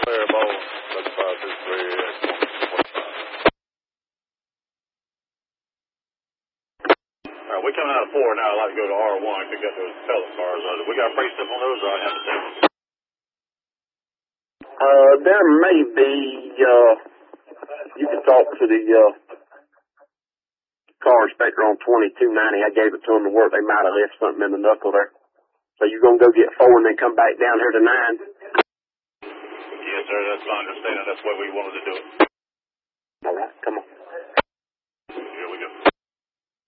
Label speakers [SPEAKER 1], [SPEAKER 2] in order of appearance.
[SPEAKER 1] Ball, 7563. We coming out of 4 now. I'd like to go to R1 to get those pellet cars. We got a price tip on those, or I have to take them?
[SPEAKER 2] There may be, you can talk to the, car inspector on 2290. I gave it to them to work. They might have left something in the knuckle there. So you're going to go get 4 and then come back down here to 9?
[SPEAKER 1] Yes, sir. That's my understanding. That's the way we wanted to do it.
[SPEAKER 2] All right. Come on.